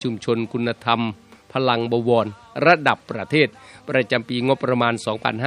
ชุมชนคุณธรรมพลังบวรระดับประเทศประจำปีงบประมาณ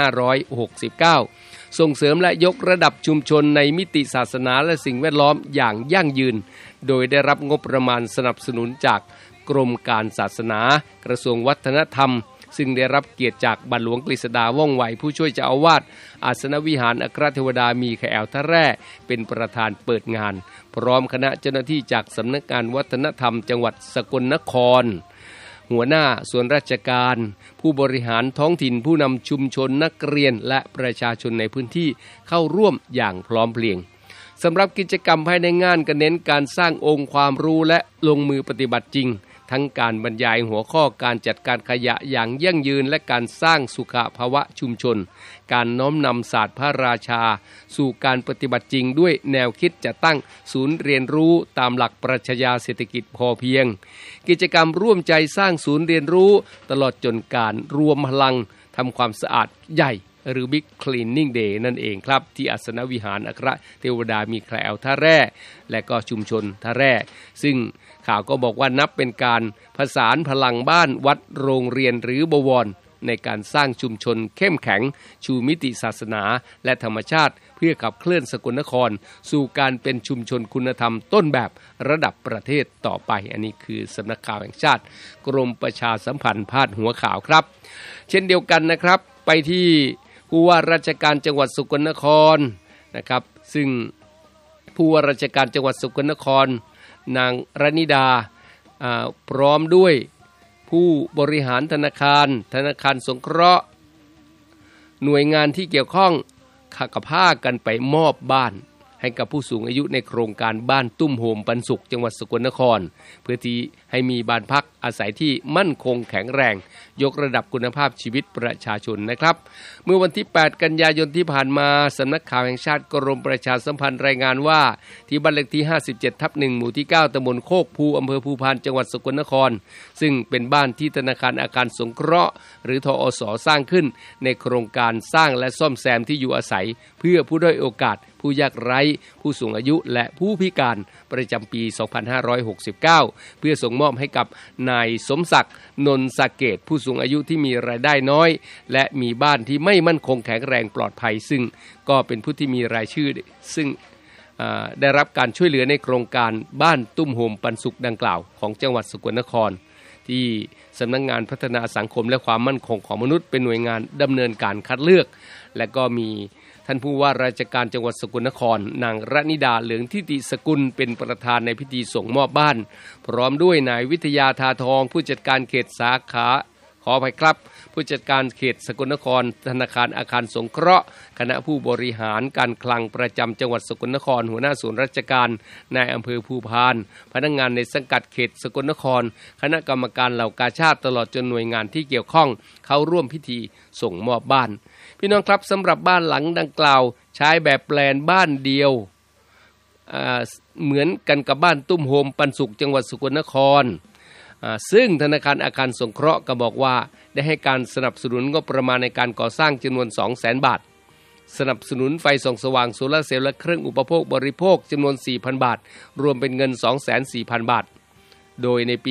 2569 ส่งเสริมและยกระดับชุมชนในมิติศาสนาและสิ่งแวดล้อมอย่างยั่งยืนโดยได้รับงบประมาณสนับสนุนจากกรมการศาสนากระทรวงวัฒนธรรมซึ่งได้รับเกียรติจากบาทหลวงกฤษดาว่องไวผู้ช่วยเจ้าอาวาสอาสนวิหารอัครเทวดามีแขแอลท่าแร่เป็นประธานเปิดงานพร้อมคณะเจ้าหน้าที่จากสำนักงานวัฒนธรรมจังหวัดสกลนครหัวหน้าส่วนราชการผู้บริหารท้องถิ่นผู้นำชุมชนนักเรียนและประชาชนในพื้นที่เข้าร่วมอย่างพร้อมเพรียงสำหรับกิจกรรมภายในงานก็เน้นการสร้างองค์ความรู้และลงมือปฏิบัติจริงทั้งการบรรยายหัวข้อการจัดการขยะอย่างยั่งยืนและการสร้างสุขภาวะชุมชนการน้อมนำศาสตร์พระราชาสู่การปฏิบัติจริงด้วยแนวคิดจะตั้งศูนย์เรียนรู้ตามหลักปรัชญาเศรษฐกิจพอเพียงกิจกรรมร่วมใจสร้างศูนย์เรียนรู้ตลอดจนการรวมพลังทำความสะอาดใหญ่หรือ Big Cleaning Day นั่นเองครับที่อาสนวิหารอัครเทวดามีแคลวท่าแร่และก็ชุมชนท่าแร่ซึ่งข่าวก็บอกว่านับเป็นการผสานพลังบ้านวัดโรงเรียนหรือบวรในการสร้างชุมชนเข้มแข็งชูมิติศาสนาและธรรมชาติเพื่อขับเคลื่อนสกลนครสู่การเป็นชุมชนคุณธรรมต้นแบบระดับประเทศต่อไปอันนี้คือสำนักข่าวแห่งชาติกรมประชาสัมพันธ์พาดหัวข่าวครับเช่นเดียวกันนะครับไปที่ผู้ว่าราชการจังหวัดสกลนครนะครับซึ่งผู้ว่าราชการจังหวัดสกลนครนางรณิดาพร้อมด้วยผู้บริหารธนาคารสงเคราะห์หน่วยงานที่เกี่ยวข้องขับผ้ากันไปมอบบ้านให้กับผู้สูงอายุในโครงการบ้านตุ้มโฮมปันสุขจังหวัดสกลนครเพื่อที่ให้มีบ้านพักอาศัยที่มั่นคงแข็งแรงยกระดับคุณภาพชีวิตประชาชนนะครับเมื่อวันที่8กันยายนที่ผ่านมาสำนักข่าวแห่งชาติกรมประชาสัมพันธ์รายงานว่าที่บ้านเลขที่57/1หมู่ที่9ตำบลโคกภูอำเภอภูพานจังหวัดสกลนครซึ่งเป็นบ้านที่ธนาคารอาคารสงเคราะห์หรือทอส.สร้างขึ้นในโครงการสร้างและซ่อมแซมที่อยู่อาศัยเพื่อผู้ด้อยโอกาสผู้ยากไร้ผู้สูงอายุและผู้พิการประจำปี 2569 เพื่อส่งมอบให้กับนายสมศักดิ์นนสะเกตผู้สูงอายุที่มีรายได้น้อยและมีบ้านที่ไม่มั่นคงแข็งแรงปลอดภัยซึ่งก็เป็นผู้ที่มีรายชื่อซึ่งได้รับการช่วยเหลือในโครงการบ้านตุ้มโฮมปันสุขดังกล่าวของจังหวัดสกลนครที่สำนักงานพัฒนาสังคมและความมั่นคงของมนุษย์เป็นหน่วยงานดำเนินการคัดเลือกและก็มีท่านผู้ว่าราชการจังหวัดสกลนครนางรณิดาเหลืองทิติสกุลเป็นประธานในพิธีส่งมอบบ้านพร้อมด้วยนายวิทยาทาทองผู้จัดการเขตสาขาขออภัยครับผู้จัดการเขตสกลนครธนาคารอาคารสงเคราะห์คณะผู้บริหารการคลังประจำจังหวัดสกลนครหัวหน้าส่วนราชการนายอำเภอภูพานพนักงานในสังกัดเขตสกลนครคณะกรรมการเหล่ากาชาติตลอดจนหน่วยงานที่เกี่ยวข้องเข้าร่วมพิธีส่งมอบบ้านพี่น้องครับสำหรับบ้านหลังดังกล่าวใช้แบบแปลนบ้านเดียวเหมือนกันกับบ้านตุ้มโฮมปันสุขจังหวัดสกลนครซึ่งธนาคารอาคารสงเคราะห์ก็บอกว่าได้ให้การสนับสนุนงบประมาณในการก่อสร้างจำนวน 200,000 บาทสนับสนุนไฟส่องสว่างโซลาร์เซลล์และเครื่องอุปโภคบริโภคจำนวน 4,000 บาทรวมเป็นเงิน 240,000 บาทโดยในปี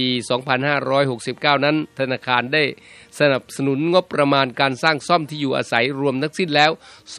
2569 นั้นธนาคารได้สนับสนุนงบประมาณการสร้างซ่อมที่อยู่อาศัยรวมทั้งสิ้นแล้ว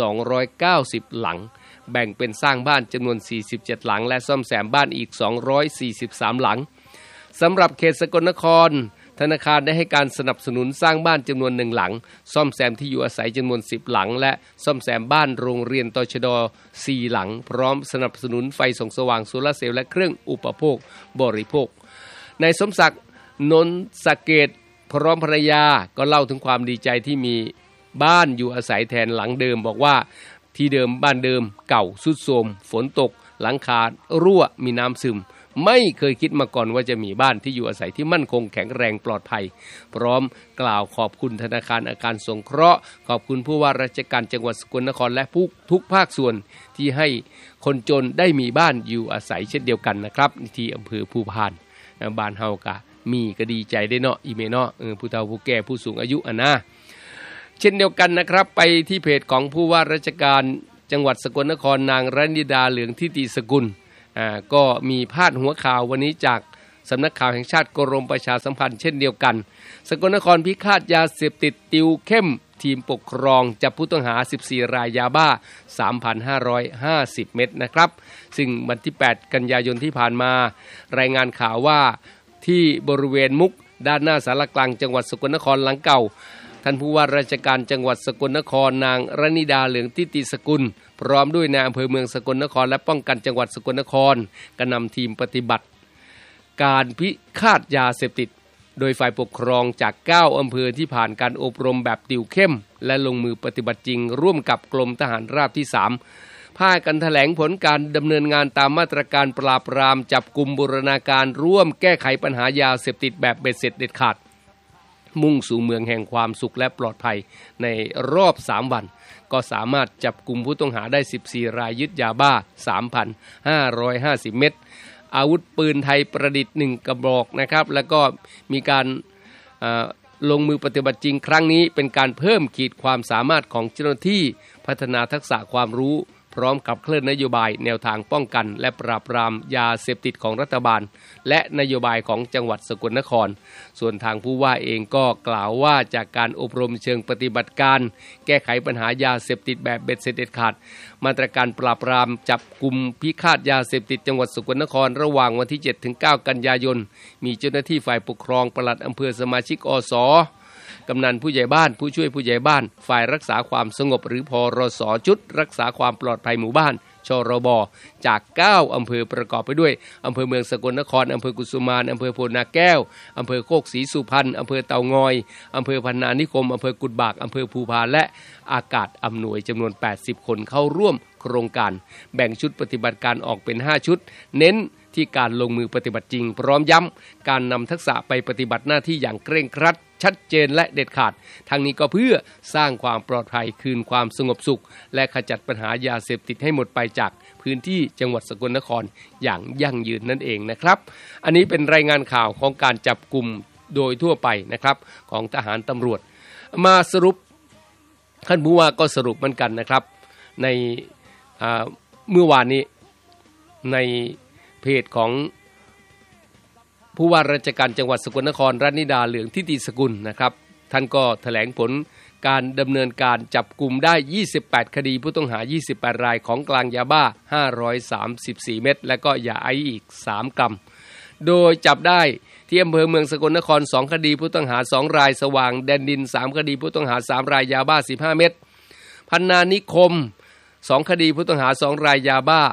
290หลังแบ่งเป็นสร้างบ้านจำนวน47หลังและซ่อมแซมบ้านอีก243หลังสำหรับเขตสกลนครธนาคารได้ให้การสนับสนุนสร้างบ้านจำนวน1หลังซ่อมแซมที่อยู่อาศัยจำนวน10หลังและซ่อมแซมบ้านโรงเรียนตชด4หลังพร้อมสนับสนุนไฟส่องสว่างโซลาร์เซลล์และเครื่องอุปโภคบริโภคนายสมศักดิ์นนสะเกตพร้อมภรรยาก็เล่าถึงความดีใจที่มีบ้านอยู่อาศัยแทนหลังเดิมบอกว่าที่เดิมบ้านเดิมเก่าทรุดโทรมฝนตกหลังคารั่วมีน้ำซึมไม่เคยคิดมาก่อนว่าจะมีบ้านที่อยู่อาศัยที่มั่นคงแข็งแรงปลอดภัยพร้อมกล่าวขอบคุณธนาคารอาคารสงเคราะห์ขอบคุณผู้ว่าราชการจังหวัดสกลนครและทุกภาคส่วนที่ให้คนจนได้มีบ้านอยู่อาศัยเช่นเดียวกันนะครับที่อำเภอภูพานบ้านเฮากะมีก็ดีใจได้เนาะอีเมเนาะผู้เฒ่าผู้แก่ผู้สูงอายุนะเช่นเดียวกันนะครับไปที่เพจของผู้ว่าราชการจังหวัดสกลนครนางรณิดาเหลืองทิติสกุลก็มีพาดหัวข่าววันนี้จากสำนักข่าวแห่งชาติกรมประชาสัมพันธ์เช่นเดียวกันสกลนครพิฆาตยาเสพติดติวเข้มทีมปกครองจับผู้ต้องหา14รายยาบ้า 3,550 เม็ดนะครับซึ่งวันที่8กันยายนที่ผ่านมารายงานข่าวว่าที่บริเวณมุกด้านหน้าศาลกลางจังหวัดสกลนครหลังเก่าท่านผู้ว่าราชการจังหวัดสกลนครนางรณิดาเหลืองทิติสกุลพร้อมด้วยนายอำเภอเมืองสกลนครและป้องกันจังหวัดสกลนครก็นำทีมปฏิบัติการพิฆาตยาเสพติดโดยฝ่ายปกครองจาก9อำเภอที่ผ่านการอบรมแบบติวเข้มและลงมือปฏิบัติจริงร่วมกับกรมทหารราบที่3พากันแถลงผลการดำเนินงานตามมาตรการปราบปรามจับกุมบูรณาการร่วมแก้ไขปัญหายาเสพติดแบบเบ็ดเสร็จเด็ดขาดมุ่งสู่เมืองแห่งความสุขและปลอดภัยในรอบ3วันก็สามารถจับกุมผู้ต้องหาได้14รายยึดยาบ้า 3,550 เม็ดอาวุธปืนไทยประดิษฐ์1กระบอกนะครับแล้วก็มีการลงมือปฏิบัติจริงครั้งนี้เป็นการเพิ่มขีดความสามารถของเจ้าหน้าที่พัฒนาทักษะความรู้พร้อมกับเคลื่อนนโยบายแนวทางป้องกันและปราบปรามยาเสพติดของรัฐบาลและนโยบายของจังหวัดสกลนครส่วนทางผู้ว่าเองก็กล่าวว่าจากการอบรมเชิงปฏิบัติการแก้ไขปัญหายาเสพติดแบบเบ็ดเสร็จเด็ดขาดมาตรการปราบปรามจับกุมพิฆาตยาเสพติดจังหวัดสกลนครระหว่างวันที่ 7-9 กันยายนมีเจ้าหน้าที่ฝ่ายปกครองปลัดอำเภอสมาชิกอสกำนันผู้ใหญ่บ้านผู้ช่วยผู้ใหญ่บ้านฝ่ายรักษาความสงบหรือพรส.ชุดรักษาความปลอดภัยหมู่บ้านชรบ.จาก9อำเภอประกอบไปด้วยอำเภอเมืองสกลนครอำเภอกุสุมานอำเภอโพนาแก้วอำเภอโคกศรีสุพรรณอำเภอเต่างอยอำเภอพันนานิคมอำเภอกุดบากอำเภอภูพานและอากาศอำนวยจำนวน80คนเข้าร่วมโครงการแบ่งชุดปฏิบัติการออกเป็น5ชุดเน้นที่การลงมือปฏิบัติจริงพร้อมย้ำการนำทักษะไปปฏิบัติหน้าที่อย่างเคร่งครัดชัดเจนและเด็ดขาดทั้งนี้ก็เพื่อสร้างความปลอดภัยคืนความสงบสุขและขจัดปัญหายาเสพติดให้หมดไปจากพื้นที่จังหวัดสกลนครอย่างยั่งยืนนั่นเองนะครับอันนี้เป็นรายงานข่าวของการจับกุมโดยทั่วไปนะครับของทหารตำรวจมาสรุปท่านผู้ว่าก็สรุปเหมือนกันนะครับในเมื่อวานนี้ในเพจของผู้ว่าราชการจังหวัดสกลนครรณิดาเหลืองทิติสกุลนะครับท่านก็แถลงผลการดำเนินการจับกุมได้28คดีผู้ต้องหา28รายของกลางยาบ้า534เม็ดและก็ยาไอซ์อีก3กรัมโดยจับได้ที่อำเภอเมืองสกลนคร2คดีผู้ต้องหา2รายสว่างแดนดิน3คดีผู้ต้องหา3รายยาบ้า15เม็ดพันนานิคม2คดีผู้ต้องหา2รายยาบ้า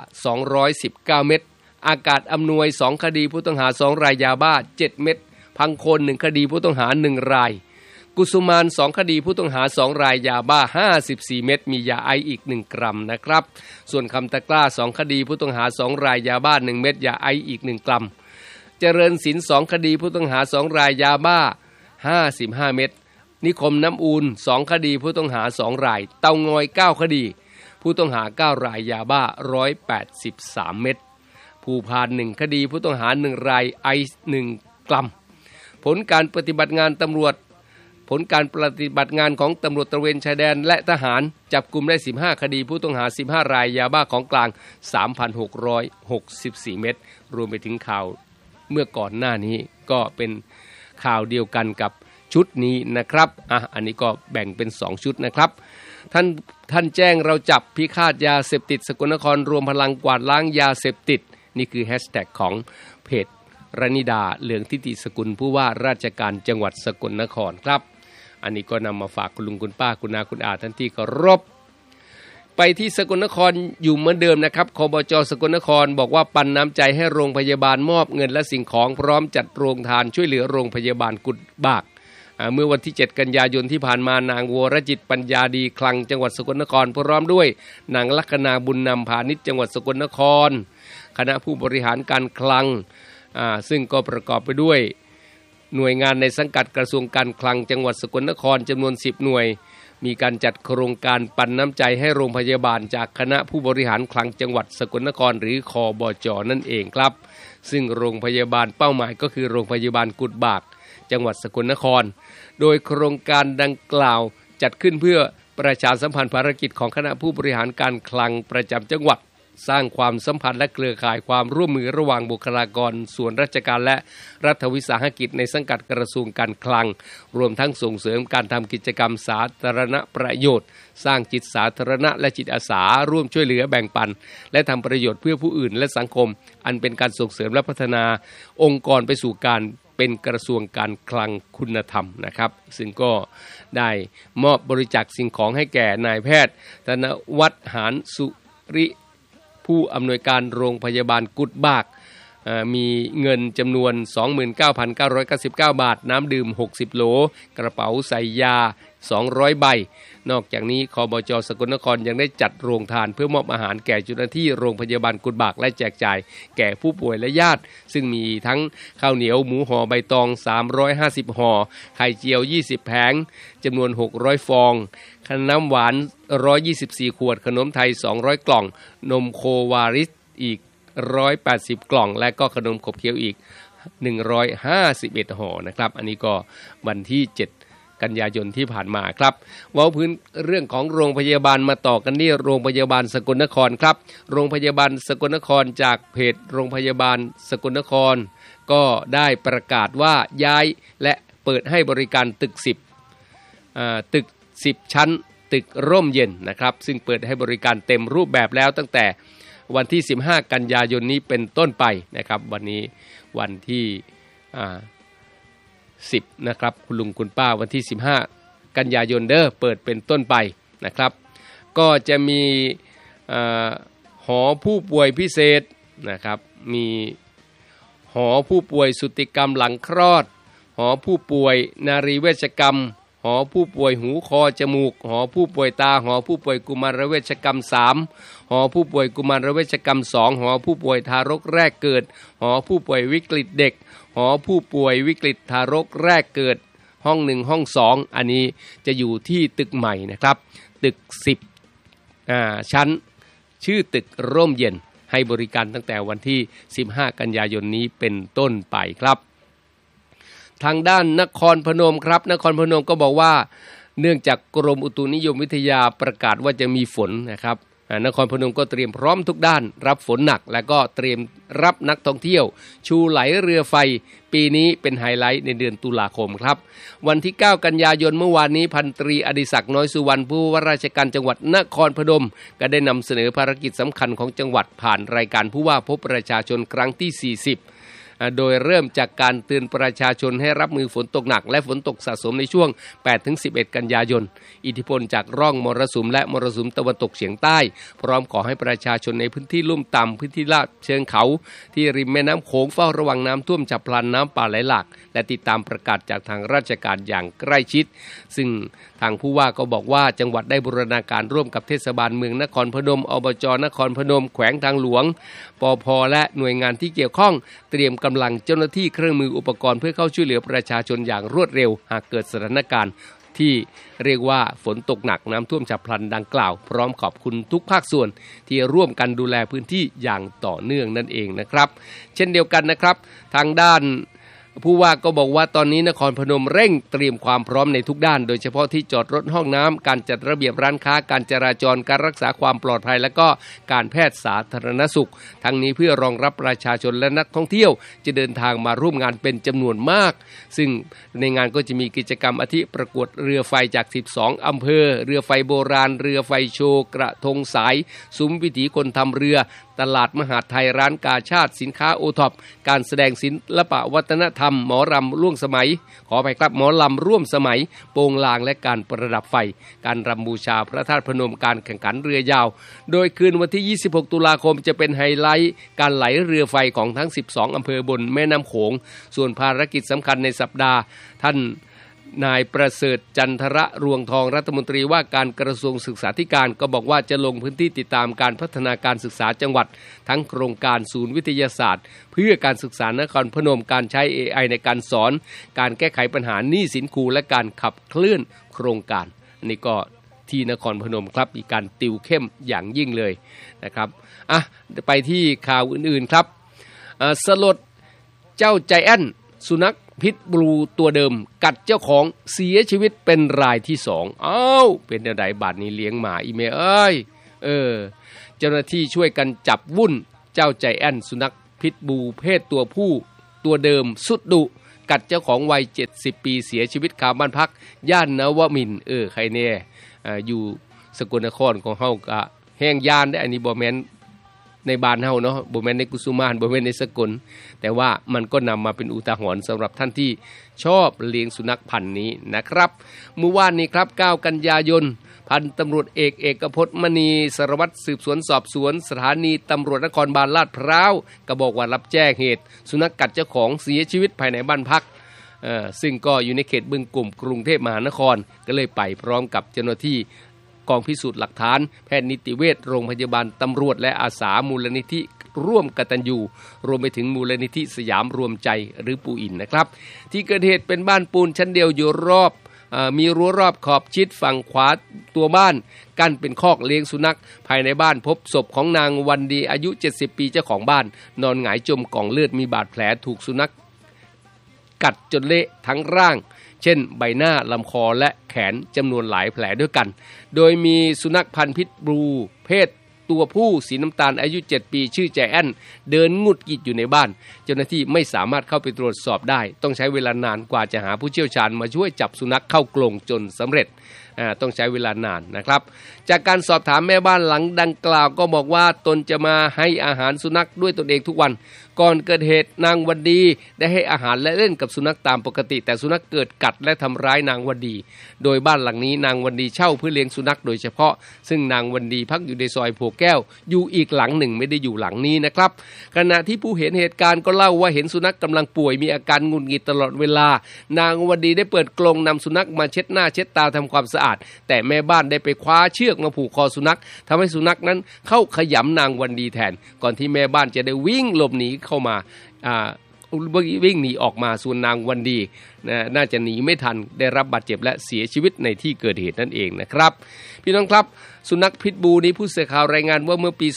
219เม็ดอากาศอำนวย2คดีผู้ต้องหา2รายยาบ้า7เม็ดพังโคน1คดีผู้ต้องหา1รายกุสุมาน2คดีผู้ต้องหา2รายยาบ้า54เม็ดมียาไออีก1กรัมนะครับส่วนคำตะกร้า2คดีผู้ต้องหา2รายยาบ้า1เม็ดยาไออีก1กรัมเจริญศิลป์2คดีผู้ต้องหา2รายยาบ้า55เม็ดนิคมน้ำอูน2คดีผู้ต้องหา2รายเตางอย9คดีผู้ต้องหา9รายยาบ้า183เม็ดภูพาน1คดีผู้ต้องหา1รายไอซ์1กรัมผลการปฏิบัติงานตำรวจผลการปฏิบัติงานของตำรวจตระเวนชายแดนและทหารจับกุมได้15คดีผู้ต้องหา15รายยาบ้าของกลาง 3,664 เม็ดรวมไปถึงข่าวเมื่อก่อนหน้านี้ก็เป็นข่าวเดียวกันกับชุดนี้นะครับอันนี้ก็แบ่งเป็น2ชุดนะครับท่านแจ้งเราจับพิฆาตยาเสพติดสกลนครรวมพลังกวาดล้างยาเสพติดนี่คือแฮชแท็กของเพจรณิดาเหลืองทิติสกุลผู้ว่าราชการจังหวัดสกลนครครับอันนี้ก็นำมาฝากคุณลุงคุณป้าคุณนาคุณอาท่านที่เคารพไปที่สกลนครอยู่เหมือนเดิมนะครับคบจ.สกลนครบอกว่าปันน้ำใจให้โรงพยาบาลมอบเงินและสิ่งของพร้อมจัดโรงทานช่วยเหลือโรงพยาบาลกุดบากเมื่อวันที่7กันยายนที่ผ่านมานางวรจิตปัญญาดีคลังจังหวัดสกลนครพร้อมด้วยนางลัคนาบุญนำพาณิชย์จังหวัดสกลนครคณะผู้บริหารการคลังซึ่งก็ประกอบไปด้วยหน่วยงานในสังกัดกระทรวงการคลังจังหวัดสกลนครจำนวน10หน่วยมีการจัดโครงการปันน้ำใจให้โรงพยาบาลจากคณะผู้บริหารคลังจังหวัดสกลนครหรือคบจ.นั่นเองครับซึ่งโรงพยาบาลเป้าหมายก็คือโรงพยาบาลกุดบากจังหวัดสกลนครโดยโครงการดังกล่าวจัดขึ้นเพื่อประชาสัมพันธ์ภารกิจของคณะผู้บริหารการคลังประจำจังหวัดสร้างความสัมพันธ์และเครือข่ายความร่วมมือระหว่างบุคลากรส่วนราชการและรัฐวิสาหกิจในสังกัดกระทรวงการคลังรวมทั้งส่งเสริมการทำกิจกรรมสาธารณประโยชน์สร้างจิตสาธารณะและจิตอาสาร่วมช่วยเหลือแบ่งปันและทำประโยชน์เพื่อผู้อื่นและสังคมอันเป็นการส่งเสริมและพัฒนาองค์กรไปสู่การเป็นกระทรวงการคลังคุณธรรมนะครับซึ่งก็ได้มอบบริจาคสิ่งของให้แก่นายแพทย์ธนวัฒน์หานสุริผู้อำนวยการโรงพยาบาลกุดบากมีเงินจำนวน 29,999 บาทน้ำดื่ม60โหลกระเป๋าใส่ยา200ใบนอกจากนี้คบจ.สกลนครยังได้จัดโรงทานเพื่อมอบอาหารแก่เจ้าหน้าที่โรงพยาบาลกุดบากและแจกจ่ายแก่ผู้ป่วยและญาติซึ่งมีทั้งข้าวเหนียวหมูห่อใบตอง350ห่อไข่เจียว20แผงจำนวน600ฟองน้ำหวาน124ขวดขนมไทย200กล่องนมโควาริสอีก180กล่องและก็ขนมขบเคี้ยวอีก151ห่อนะครับอันนี้ก็วันที่7กันยายนที่ผ่านมาครับเว้าพื้นเรื่องของโรงพยาบาลมาต่อกันที่โรงพยาบาลสกลนครครับโรงพยาบาลสกลนครจากเพจโรงพยาบาลสกลนครก็ได้ประกาศว่าย้ายและเปิดให้บริการตึก10ชั้นตึกร่มเย็นนะครับซึ่งเปิดให้บริการเต็มรูปแบบแล้วตั้งแต่วันที่15กันยายนนี้เป็นต้นไปนะครับวันนี้วันที่10นะครับคุณลุงคุณป้าวันที่15กันยายนเปิดเป็นต้นไปนะครับก็จะมีหอผู้ป่วยพิเศษนะครับมีหอผู้ป่วยสุติกรรมหลังคลอดหอผู้ป่วยนารีเวชกรรมหอผู้ป่วยหูคอจมูกหอผู้ป่วยตาหอผู้ป่วยกุมารเวชกรรม3หอผู้ป่วยกุมารเวชกรรม2หอผู้ป่วยทารกแรกเกิดหอผู้ป่วยวิกฤตเด็กหอผู้ป่วยวิกฤตทารกแรกเกิดห้อง1ห้อง2อันนี้จะอยู่ที่ตึกใหม่นะครับตึก10ชั้นชื่อตึกร่มเย็นให้บริการตั้งแต่วันที่15กันยายนนี้เป็นต้นไปครับทางด้านนครพนมครับนครพนมก็บอกว่าเนื่องจากกรมอุตุนิยมวิทยาประกาศว่าจะมีฝนนะครับนครพนมก็เตรียมพร้อมทุกด้านรับฝนหนักและก็เตรียมรับนักท่องเที่ยวชูไหลเรือไฟปีนี้เป็นไฮไลท์ในเดือนตุลาคมครับวันที่9กันยายนเมื่อวานนี้พันตรีอดิศักดิ์น้อยสุวรรณผู้ว่าราชการจังหวัดนครพนมก็ได้นำเสนอภารกิจสำคัญของจังหวัดผ่านรายการผู้ว่าพบประชาชนครั้งที่40โดยเริ่มจากการเตือนประชาชนให้รับมือฝนตกหนักและฝนตกสะสมในช่วง 8-11 กันยายนอิทธิพลจากร่องมรสุมและมรสุมตะวันตกเฉียงใต้พร้อมขอให้ประชาชนในพื้นที่ลุ่มต่ำพื้นที่ลาดเชิงเขาที่ริมแม่น้ำโขงเฝ้าระวังน้ำท่วมฉับพลันน้ำป่าไหลหลากและติดตามประกาศจากทางราชการอย่างใกล้ชิดซึ่งทางผู้ว่าก็บอกว่าจังหวัดได้บูรณาการร่วมกับเทศบาลเมืองนครพนมอบจ.นครพนมแขวงทางหลวงปภ.และหน่วยงานที่เกี่ยวข้องเตรียมกำลังเจ้าหน้าที่เครื่องมืออุปกรณ์เพื่อเข้าช่วยเหลือประชาชนอย่างรวดเร็วหากเกิดสถานการณ์ที่เรียกว่าฝนตกหนักน้ำท่วมฉับพลันดังกล่าวพร้อมขอบคุณทุกภาคส่วนที่ร่วมกันดูแลพื้นที่อย่างต่อเนื่องนั่นเองนะครับเช่นเดียวกันนะครับทางด้านผู้ว่าก็บอกว่าตอนนี้นครพนมเร่งเตรียมความพร้อมในทุกด้านโดยเฉพาะที่จอดรถห้องน้ำการจัดระเบียบร้านค้าการจราจรการรักษาความปลอดภัยและก็การแพทย์สาธารณสุขทั้งนี้เพื่อรองรับประชาชนและนักท่องเที่ยวจะเดินทางมาร่วมงานเป็นจำนวนมากซึ่งในงานก็จะมีกิจกรรมอาทิประกวดเรือไฟจาก12อำเภอเรือไฟโบราณเรือไฟโชว์กระทงสายซุ้มวิถีคนทำเรือตลาดมหาดไทยร้านกาชาติสินค้าโอท็อปการแสดงศิลปะวัฒนธรรมหมอรำร่วมสมัยขอไปครับหมอลำร่วมสมัยโปงลางและการประดับไฟการรำบูชาพระธาตุพนมการแข่งขันเรือยาวโดยคืนวันที่26ตุลาคมจะเป็นไฮไลท์การไหลเรือไฟของทั้ง12อำเภอบนแม่น้ำโขงส่วนภารกิจสำคัญในสัปดาห์ท่านนายประเสริฐจันทระรวงทองรัฐมนตรีว่าการกระทรวงศึกษาธิการก็บอกว่าจะลงพื้นที่ติดตามการพัฒนาการศึกษาจังหวัดทั้งโครงการศูนย์วิทยาศาสตร์เพื่อการศึกษานครพนมการใช้ AI ในการสอนการแก้ไขปัญหาหนี้สินครูและการขับเคลื่อนโครงการนี่ก็ที่นครพนมครับมีการติวเข้มอย่างยิ่งเลยนะครับไปที่ข่าวอื่นๆครับสลดเจ้าใจแอนสุนัขพิษบลูตัวเดิมกัดเจ้าของเสียชีวิตเป็นรายที่2เป็นอะไรบาดนี้เลี้ยงหมาอีเมเอ้ยเจ้าหน้าที่ช่วยกันจับวุ่นเจ้าใจแอนสุนัขพิษบูเพศตัวผู้ตัวเดิมสุดดุกัดเจ้าของวัย70ปีเสียชีวิตคาบ้านพักย่านนวมินทร์ใครแน่อยู่สกลนครของเฮาก็แห้งย่านได้อันนี้บ่แม่นในบ้านเฮาเนาะบ่แม่นในกุสุมานบ่แม่นในสกลแต่ว่ามันก็นำมาเป็นอุทาหรณ์สำหรับท่านที่ชอบเลี้ยงสุนัขพันธุ์นี้นะครับเมื่อวานนี้ครับ9กันยายนพันตำรวจเอกพจน์มณีสารวัตรสืบสวนสอบสวนสถานีตำรวจนครบาลลาดพร้าวก็บอกว่ารับแจ้งเหตุสุนัขกัดเจ้าของเสียชีวิตภายในบ้านพักซึ่งก็อยู่ในเขตบึงกลุ่มกรุงเทพมหานครก็เลยไปพร้อมกับเจ้าหน้าที่กองพิสูจน์หลักฐานแพทย์นิติเวชโรงพยาบาลตำรวจและอาสามูลนิธิร่วมกตัญญูรวมไปถึงมูลนิธิสยามรวมใจหรือปูอิ่นนะครับที่เกิดเหตุเป็นบ้านปูนชั้นเดียวอยู่รอบมีรั้วรอบขอบชิดฝั่งขวาตัวบ้านกั้นเป็นคอกเลี้ยงสุนัขภายในบ้านพบศพของนางวันดีอายุ70ปีเจ้าของบ้านนอนหงายจมกองเลือดมีบาดแผลถูกสุนัขกัดจนเละทั้งร่างเช่นใบหน้าลำคอและแขนจำนวนหลายแผลด้วยกันโดยมีสุนัขพันธุ์พิษบูเพศตัวผู้สีน้ำตาลอายุ7ปีชื่อใจแอนเดินงุดหงิดอยู่ในบ้านเจ้าหน้าที่ไม่สามารถเข้าไปตรวจสอบได้ต้องใช้เวลานานกว่าจะหาผู้เชี่ยวชาญมาช่วยจับสุนัขเข้ากรงจนสำเร็จต้องใช้เวลานานนะครับจากการสอบถามแม่บ้านหลังดังกล่าวก็บอกว่าตนจะมาให้อาหารสุนัขด้วยตนเองทุกวันก่อนเกิดเหตุนางวันดีได้ให้อาหารและเล่นกับสุนัขตามปกติแต่สุนัขเกิดกัดและทำร้ายนางวันดีโดยบ้านหลังนี้นางวันดีเช่าเพื่อเลี้ยงสุนัขโดยเฉพาะซึ่งนางวันดีพักอยู่ในซอยโพแก้วอยู่อีกหลังหนึ่งไม่ได้อยู่หลังนี้นะครับขณะที่ผู้เห็นเหตุการณ์ก็เล่าว่าเห็นสุนัขกำลังป่วยมีอาการหงุดหงิดตลอดเวลานางวันดีได้เปิดกรงนำสุนัขมาเช็ดหน้าเช็ดตาทำความสะอาดแต่แม่บ้านได้ไปคว้าเชือกมาผูกคอสุนัขทำให้สุนัขนั้นเข้าขยำนางวันดีแทนก่อนที่แม่บ้านจะได้วิ่งหลบหนีเข้ามาวิ่งหนีออกมาส่วนนางวันดีน่าจะหนีไม่ทันได้รับบาดเจ็บและเสียชีวิตในที่เกิดเหตุนั่นเองนะครับพี่น้องครับสุนัขพิษบูนี้ผู้สื่อข่าวรายงานว่าเมื่อปี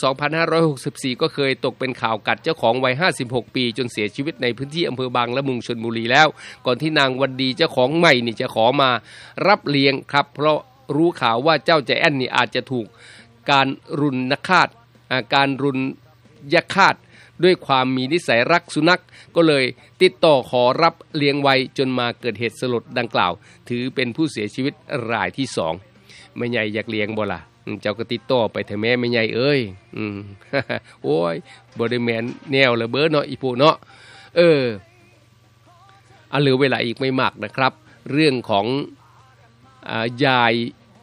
2564 ก็เคยตกเป็นข่าวกัดเจ้าของวัย 56 ปีจนเสียชีวิตในพื้นที่อำเภอบางละมุงชลบุรีแล้วก่อนที่นางวันดีเจ้าของใหม่นี่จะขอมารับเลี้ยงครับเพราะรู้ข่าวว่าเจ้าใจแอนนี่อาจจะถูกการรุนฆาตการรุนยฆาตด้วยความมีนิสัยรักสุนัขก็เลยติดต่อขอรับเลี้ยงไว้จนมาเกิดเหตุสลดดังกล่าวถือเป็นผู้เสียชีวิตรายที่2แม่ใหญ่อยากเลี้ยงบ่ล่ะเจ้าก็ติดต่อไปเถอะแม่ใหญ่เอ้ย โอ้ยบ่ได้แม่นแนวละเบ้อเนาะอีโพเนาะเหลือเวลาอีกไม่มากนะครับเรื่องของยาย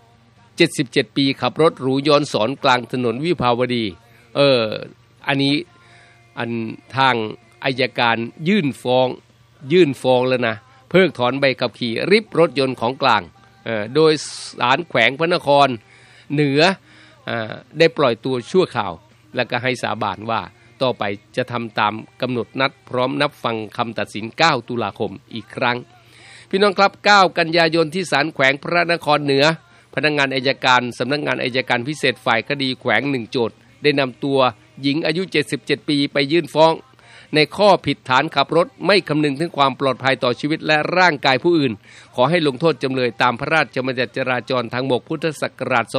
77ปีขับรถหรูย้อนสอนกลางถนนวิภาวดีอันนี้ทางอัยการยื่นฟ้องแล้วนะเพิกถอนใบขับขี่ริบรถยนต์ของกลางโดยศาลแขวงพระนครเหนือได้ปล่อยตัวชั่วคราวแล้วก็ให้สาบานว่าต่อไปจะทำตามกำหนดนัดพร้อมนับฟังคำตัดสิน9ตุลาคมอีกครั้งพี่น้องครับ9กันยายนที่ศาลแขวงพระนครเหนือพนักงานอัยการสำนักงานอัยการพิเศษฝ่ายคดีแขวง1โจทก์ได้นำตัวหญิงอายุ77ปีไปยื่นฟ้องในข้อผิดฐานขับรถไม่คำนึงถึงความปลอดภัยต่อชีวิตและร่างกายผู้อื่นขอให้ลงโทษจำเลยตามพระราชบัญญัติจราจรทางบกพุทธศักราช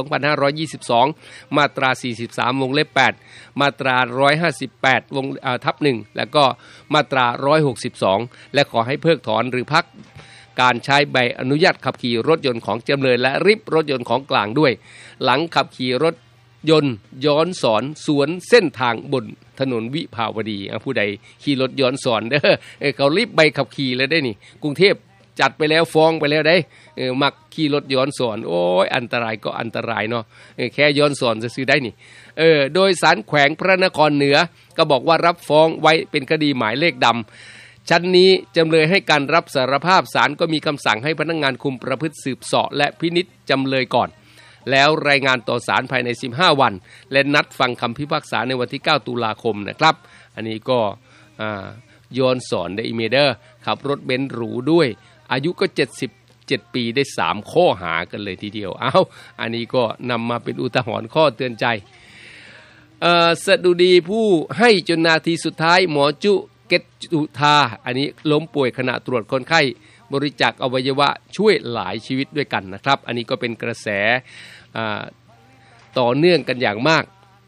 2522 มาตรา 43 วงเล็บ 8 มาตรา 158 วงทับ 1 แล้วก็มาตรา 162 และขอให้เพิกถอนหรือพักการใช้ใบอนุญาตขับขี่รถยนต์ของจำเลยและริบรถยนต์ของกลางด้วยหลังขับขี่รถยนต์ย้อนสอนสวนเส้นทางบนถนนวิภาวดีผู้ใดขี่รถย้อนสอนเด้อเขารีบใบขับขี่เลยได้นี่กรุงเทพจัดไปแล้วฟ้องไปแล้วได้มักขี่รถย้อนสอนโอ้ยอันตรายก็อันตรายเนาะแค่ย้อนสอนจะซื้อได้นี่โดยศาลแขวงพระนครเหนือก็บอกว่ารับฟ้องไว้เป็นคดีหมายเลขดำชั้นนี้จำเลยให้การรับสารภาพศาลก็มีคำสั่งให้พนักงานคุมประพฤติสืบเสาะและพินิจจำเลยก่อนแล้วรายงานต่อศาลภายใน15วันและนัดฟังคำพิพากษาในวันที่9ตุลาคมนะครับอันนี้ก็ย้อนสอนได้อีเมเดอร์ขับรถเบนซ์หรูด้วยอายุก็77ปีได้3ข้อหากันเลยทีเดียวอันนี้ก็นำมาเป็นอุทาหรณ์ข้อเตือนใจสดุดีผู้ให้จนนาทีสุดท้ายหมอจุเกตจุธาอันนี้ล้มป่วยขณะตรวจคนไข้บริจาคอวัยวะช่วยหลายชีวิตด้วยกันนะครับอันนี้ก็เป็นกระแสต่อเนื่องกันอย่างมาก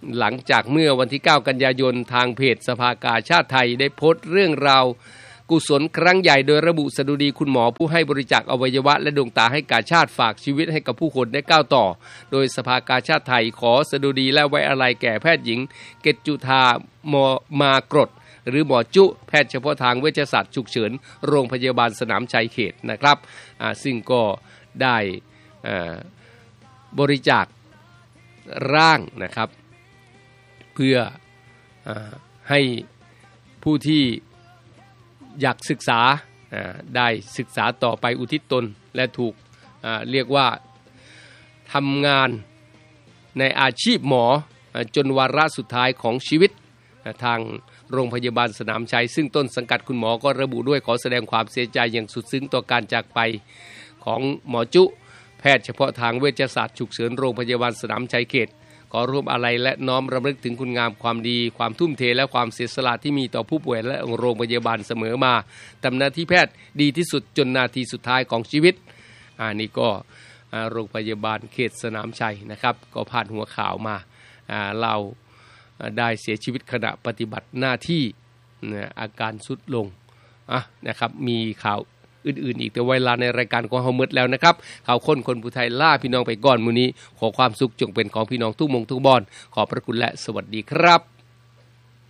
หลังจากเมื่อวันที่9กันยายนทางเพจสภากาชาดไทยได้โพสต์เรื่องราวกุศลครั้งใหญ่โดยระบุสดุดีคุณหมอผู้ให้บริจาคอวัยวะและดวงตาให้กาชาดฝากชีวิตให้กับผู้คนได้ก้าวต่อโดยสภากาชาดไทยขอสดุดีและไว้อาลัยแก่แพทย์หญิงเกตจุธามากรดหรือหมอจุแพทย์เฉพาะทางเวชศาสตร์ฉุกเฉินโรงพยาบาลสนามชัยเขตนะครับซึ่งก็ได้บริจาคร่างนะครับเพื่อให้ผู้ที่อยากศึกษาได้ศึกษาต่อไปอุทิศตนและถูกเรียกว่าทำงานในอาชีพหมอจนวาระสุดท้ายของชีวิตทางโรงพยาบาลสนามชัยซึ่งต้นสังกัดคุณหมอก็ระบุด้วยขอแสดงความเสียใจอย่างสุดซึ้งต่อการจากไปของหมอจุแพทย์เฉพาะทางเวชศาสตร์ฉุกเฉินโรงพยาบาลสนามชัยเขตขอร่วมอาลัยและน้อมรำลึกถึงคุณงามความดีความทุ่มเทและความเสียสละที่มีต่อผู้ป่วยและโรงพยาบาลเสมอมาทำหน้าที่แพทย์ดีที่สุดจนนาทีสุดท้ายของชีวิตนี่ก็โรงพยาบาลเขตสนามชัยนะครับก็ผ่านหัวข่าวมาเราได้เสียชีวิตขณะปฏิบัติหน้าที่อาการทรุดลงนะครับมีข่าวอื่นๆอีกแต่เวลาในรายการของเฮาหมดแล้วนะครับข่าวค้นคนผู้ไทยล่าพี่น้องไปก่อนมื้อนี้ขอความสุขจงเป็นของพี่น้องทุกมงทุกบอนขอบพระคุณและสวัสดีครับ